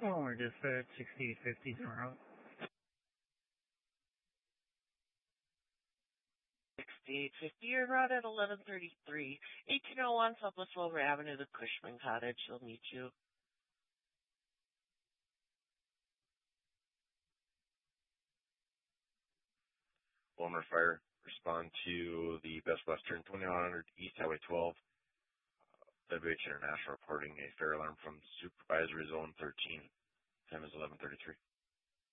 Well, we're just at 6050 tomorrow. 6850, you're right at 1133. 1801 Southwest Wilbur Avenue, the Cushman Cottage. She'll meet you. Wilmer Fire, respond to the Best Western 2100 East Highway 12. WH International reporting a fire alarm from Supervisory Zone 13. Time is 11:33.